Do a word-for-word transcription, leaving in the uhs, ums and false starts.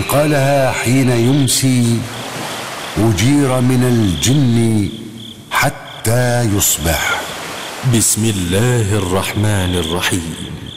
قالها حين يمسي أجير من الجن حتى يصبح. بسم الله الرحمن الرحيم.